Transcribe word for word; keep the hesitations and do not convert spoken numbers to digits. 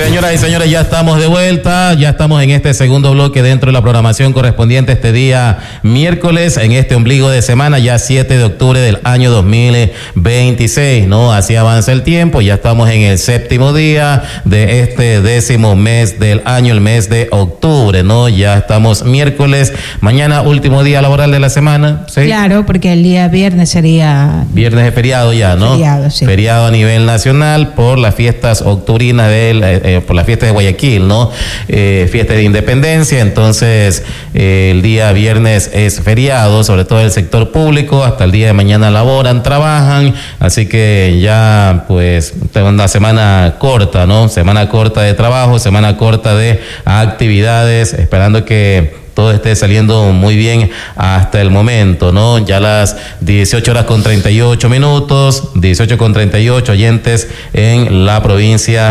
Señoras y señores, ya estamos de vuelta, ya estamos en este segundo bloque dentro de la programación correspondiente este día miércoles, en este ombligo de semana, ya siete de octubre del año dos mil veintiséis, ¿no? Así avanza el tiempo, ya estamos en el séptimo día de este décimo mes del año, el mes de octubre, ¿no? Ya estamos miércoles, mañana último día laboral de la semana, ¿sí? Claro, porque el día viernes sería... Viernes es feriado ya, ¿no? Feriado, sí. Feriado a nivel nacional por las fiestas octubrinas del... Eh, eh, por la fiesta de Guayaquil, ¿no? Eh, fiesta de independencia, entonces eh, el día viernes es feriado, sobre todo el sector público, hasta el día de mañana laboran, trabajan, así que ya pues una semana corta, ¿no? Semana corta de trabajo, semana corta de actividades, esperando que todo esté saliendo muy bien hasta el momento, ¿no? Ya las dieciocho horas con treinta y ocho minutos, dieciocho con treinta y ocho oyentes en la provincia